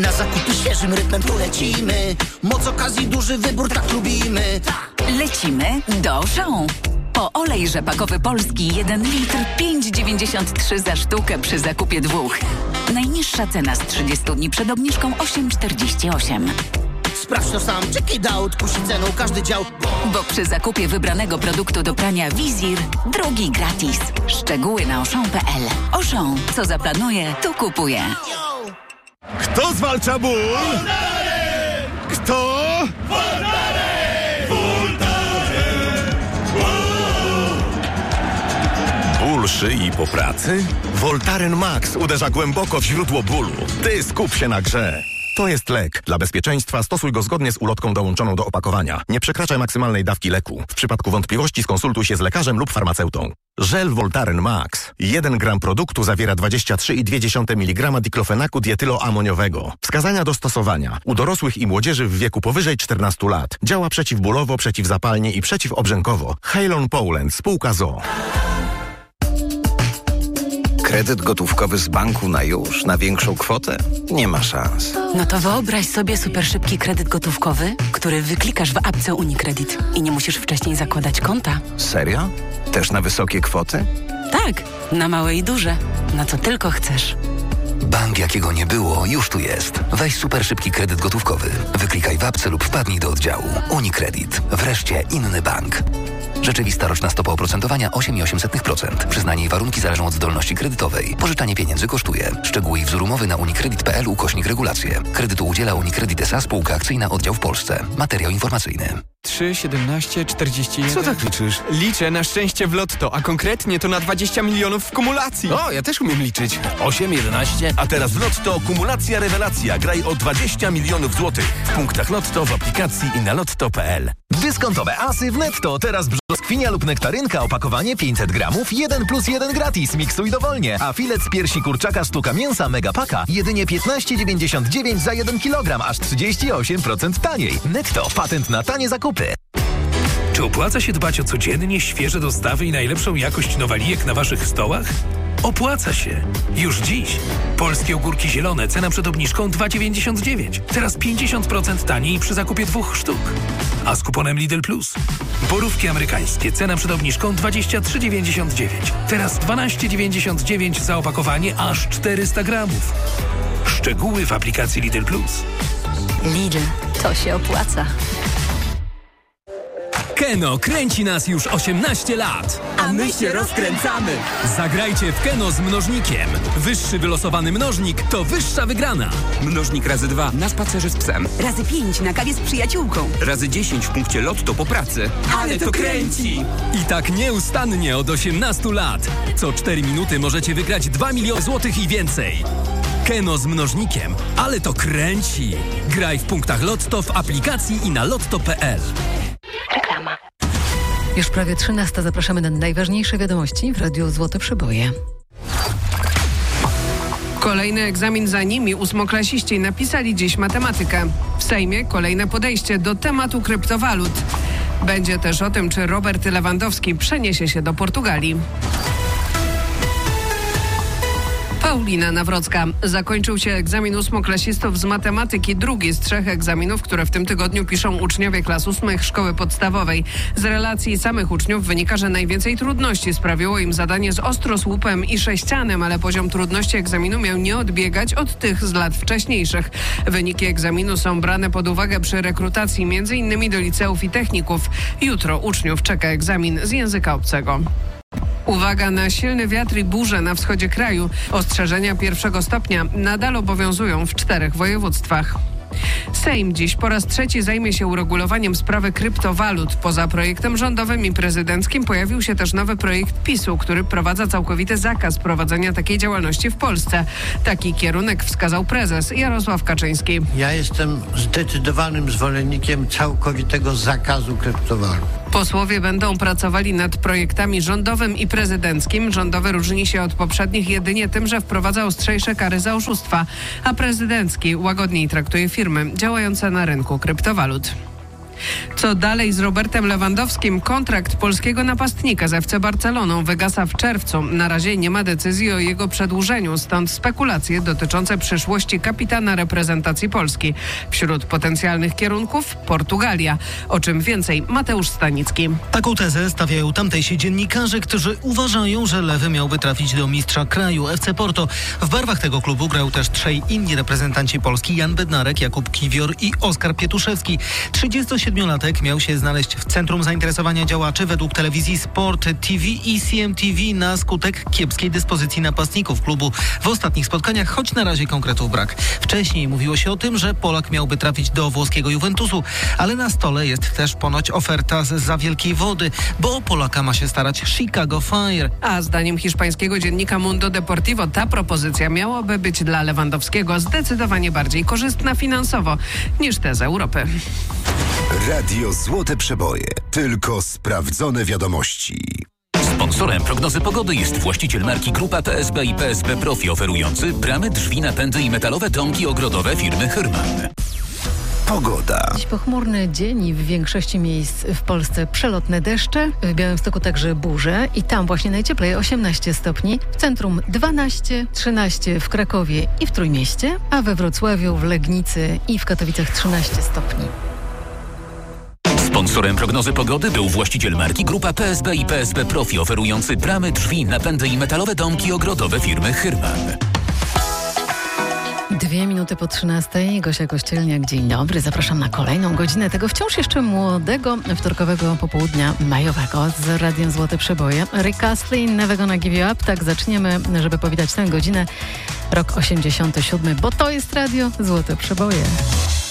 Na zakupy świeżym rytmem tu lecimy. Moc okazji, duży wybór, tak lubimy. Lecimy do Auchan. Po olej rzepakowy polski 1 litr 5,93 za sztukę przy zakupie 2. Najniższa cena z 30 dni przed obniżką 8,48. Sprawdź to sam, check it out, kusi ceną każdy dział. Bo przy zakupie wybranego produktu do prania Wizir, drugi gratis. Szczegóły na auchan.pl. Auchan, co zaplanuje, to kupuje. Kto zwalcza ból? Kto? Ból szyi po pracy? Voltaren Max uderza głęboko w źródło bólu. Ty skup się na grze. To jest lek. Dla bezpieczeństwa stosuj go zgodnie z ulotką dołączoną do opakowania. Nie przekraczaj maksymalnej dawki leku. W przypadku wątpliwości skonsultuj się z lekarzem lub farmaceutą. Żel Voltaren Max. 1 gram produktu zawiera 23,2 mg diklofenaku dietyloamoniowego. Wskazania do stosowania. U dorosłych i młodzieży w wieku powyżej 14 lat. Działa przeciwbólowo, przeciwzapalnie i przeciwobrzękowo. Halon Poland, spółka ZOO. Kredyt gotówkowy z banku na już, na większą kwotę? Nie ma szans. No to wyobraź sobie super szybki kredyt gotówkowy, który wyklikasz w apce UniCredit i nie musisz wcześniej zakładać konta. Serio? Też na wysokie kwoty? Tak, na małe i duże. Na co tylko chcesz. Bank, jakiego nie było, już tu jest. Weź super szybki kredyt gotówkowy. Wyklikaj w apce lub wpadnij do oddziału. UniCredit. Wreszcie inny bank. Rzeczywista roczna stopa oprocentowania 8,8%. Przyznanie i warunki zależą od zdolności kredytowej. Pożyczanie pieniędzy kosztuje. Szczegóły i wzór umowy na unicredit.pl/regulacje. Kredytu udziela UniCredit S.A. Spółka akcyjna, oddział w Polsce. Materiał informacyjny. 3, 17, 41... Co tak liczysz? Liczę na szczęście w lotto, a konkretnie to na 20 milionów w kumulacji. O, ja też umiem liczyć. 8, 11. A teraz w Lotto kumulacja rewelacja. Graj o 20 milionów złotych. W punktach Lotto, w aplikacji i na lotto.pl. Dyskontowe asy w Netto. Teraz brzoskwinia lub nektarynka, opakowanie 500 gramów, 1+1 gratis. Miksuj dowolnie. A filet z piersi kurczaka sztuka mięsa Megapaka jedynie 15,99 za 1 kg, aż 38% taniej. Netto. Patent na tanie zakupy. Czy opłaca się dbać o codziennie świeże dostawy i najlepszą jakość nowalijek na waszych stołach? Opłaca się. Już dziś. Polskie ogórki zielone, cena przed obniżką 2,99. Teraz 50% taniej przy zakupie 2 sztuk. A z kuponem Lidl Plus. Borówki amerykańskie, cena przed obniżką 23,99. Teraz 12,99 za opakowanie aż 400 gramów. Szczegóły w aplikacji Lidl Plus. Lidl, to się opłaca. Keno kręci nas już 18 lat. A my się rozkręcamy. Zagrajcie w Keno z mnożnikiem. Wyższy wylosowany mnożnik to wyższa wygrana. Mnożnik razy 2 na spacerze z psem. Razy 5 na kawie z przyjaciółką. Razy 10 w punkcie Lotto po pracy. Ale to kręci! I tak nieustannie od 18 lat. Co 4 minuty możecie wygrać 2 miliony złotych i więcej. Keno z mnożnikiem, ale to kręci. Graj w punktach Lotto, w aplikacji i na lotto.pl. Reklama. Już prawie 13. Zapraszamy na najważniejsze wiadomości w Radiu Złote Przyboje. Kolejny egzamin za nimi. Ósmoklasiści napisali dziś matematykę. W Sejmie kolejne podejście do tematu kryptowalut. Będzie też o tym, czy Robert Lewandowski przeniesie się do Portugalii. Paulina Nawrocka. Zakończył się egzamin ósmoklasistów z matematyki, drugi z 3 egzaminów, które w tym tygodniu piszą uczniowie klas 8 szkoły podstawowej. Z relacji samych uczniów wynika, że najwięcej trudności sprawiło im zadanie z ostrosłupem i sześcianem, ale poziom trudności egzaminu miał nie odbiegać od tych z lat wcześniejszych. Wyniki egzaminu są brane pod uwagę przy rekrutacji m.in. do liceów i techników. Jutro uczniów czeka egzamin z języka obcego. Uwaga na silny wiatr i burze na wschodzie kraju. Ostrzeżenia 1. stopnia nadal obowiązują w 4 województwach. Sejm dziś po raz 3 zajmie się uregulowaniem sprawy kryptowalut. Poza projektem rządowym i prezydenckim pojawił się też nowy projekt PiS-u, który wprowadza całkowity zakaz prowadzenia takiej działalności w Polsce. Taki kierunek wskazał prezes Jarosław Kaczyński. Ja jestem zdecydowanym zwolennikiem całkowitego zakazu kryptowalut. Posłowie będą pracowali nad projektami rządowym i prezydenckim. Rządowy różni się od poprzednich jedynie tym, że wprowadza ostrzejsze kary za oszustwa, a prezydencki łagodniej traktuje firmy działające na rynku kryptowalut. Co dalej z Robertem Lewandowskim? Kontrakt polskiego napastnika z FC Barceloną wygasa w czerwcu. Na razie nie ma decyzji o jego przedłużeniu, stąd spekulacje dotyczące przyszłości kapitana reprezentacji Polski. Wśród potencjalnych kierunków Portugalia. O czym więcej Mateusz Stanicki. Taką tezę stawiają tamtejsi dziennikarze, którzy uważają, że Lewy miałby trafić do mistrza kraju FC Porto. W barwach tego klubu grał też trzej inni reprezentanci Polski: Jan Bednarek, Jakub Kiwior i Oskar Pietuszewski. 37-latek miał się znaleźć w centrum zainteresowania działaczy według telewizji Sport TV i CMTV na skutek kiepskiej dyspozycji napastników klubu w ostatnich spotkaniach, choć na razie konkretów brak. Wcześniej mówiło się o tym, że Polak miałby trafić do włoskiego Juventusu, ale na stole jest też ponoć oferta zza wielkiej wody, bo o Polaka ma się starać Chicago Fire. A zdaniem hiszpańskiego dziennika Mundo Deportivo ta propozycja miałaby być dla Lewandowskiego zdecydowanie bardziej korzystna finansowo niż te z Europy. Radio Złote Przeboje. Tylko sprawdzone wiadomości. Sponsorem prognozy pogody jest właściciel marki Grupa PSB i PSB Profi, oferujący bramy, drzwi, napędy i metalowe domki ogrodowe firmy Hyrman. Pogoda. Dziś pochmurny dzień i w większości miejsc w Polsce przelotne deszcze, w Białymstoku także burze i tam właśnie najcieplej 18 stopni, w centrum 12, 13 w Krakowie i w Trójmieście, a we Wrocławiu, w Legnicy i w Katowicach 13 stopni. Sponsorem prognozy pogody był właściciel marki Grupa PSB i PSB Profi, oferujący bramy, drzwi, napędy i metalowe domki ogrodowe firmy Hyrman. 2 minuty po 13. Gosia Kościelniak, dzień dobry. Zapraszam na kolejną godzinę tego wciąż jeszcze młodego wtorkowego popołudnia majowego z Radiem Złote Przeboje. Rick Astley, Never Gonna Give You Up. Tak zaczniemy, żeby powitać tę godzinę. Rok 87, bo to jest Radio Złote Przeboje.